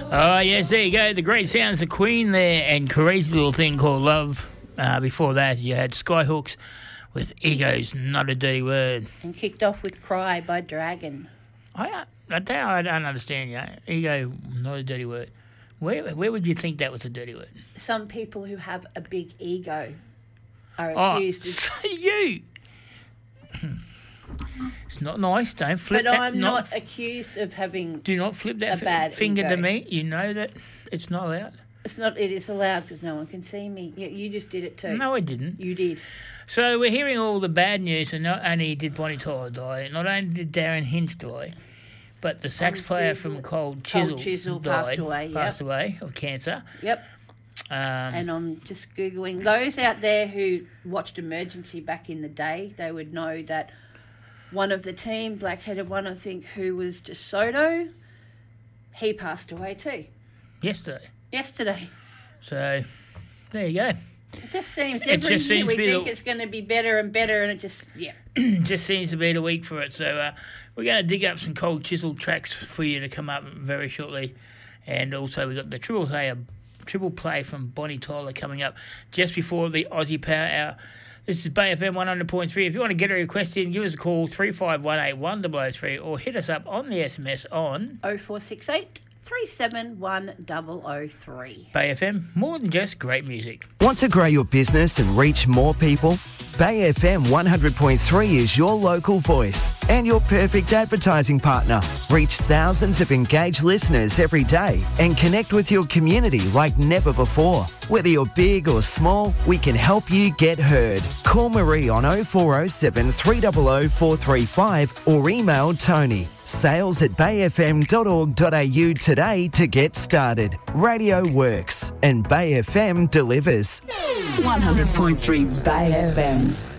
Oh, yes, there you go. The great sounds of Queen there and Crazy Little Thing Called Love. Before that, you had Skyhooks with Ego's Not a Dirty Word. And kicked off with Cry by Dragon. I don't understand, Ego, not a dirty word. Where would you think that was a dirty word? Some people who have a big ego are accused of... So you! It's not nice. Don't flip but that. But I'm not accused of having Do not flip that bad finger ego. to me. You know that it's not allowed. It's not. It is allowed because no one can see me. You just did it too. No, I didn't. You did. So we're hearing all the bad news, and not only did Bonnie Tyler die, not only did Darren Hinch die, but the sax player from Cold Chisel died, passed away of cancer. Yep. And I'm just Googling. Those out there who watched Emergency back in the day, they would know that one of the team, black-headed one, I think, who was DeSoto, he passed away too. Yesterday. So, there you go. It just seems every year we think it's going to be better and better, and it just, just seems to be the week for it. So, we're going to dig up some Cold Chisel tracks for you to come up very shortly. And also, we've got the triple play from Bonnie Tyler coming up just before the Aussie Power Hour. This is Bay FM 100.3. If you want to get a request in, give us a call, 3518 003, or hit us up on the SMS on 0468 371 003. Bay FM, more than just great music. Want to grow your business and reach more people? Bay FM 100.3 is your local voice and your perfect advertising partner. Reach thousands of engaged listeners every day and connect with your community like never before. Whether you're big or small, we can help you get heard. Call Marie on 0407 300 435 or email Tony. sales@bayfm.org.au today to get started. Radio works and Bay FM delivers. 100.3 Bay FM.